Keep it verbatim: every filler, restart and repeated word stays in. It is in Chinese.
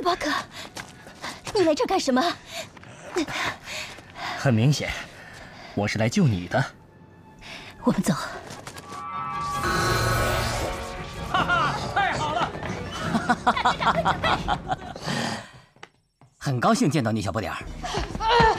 巴哥，你来这儿干什么？ 很明显，我是来救你的。 我们走。 哈哈，太好了！ 大队长，快准备！ 很高兴见到你，小不点儿。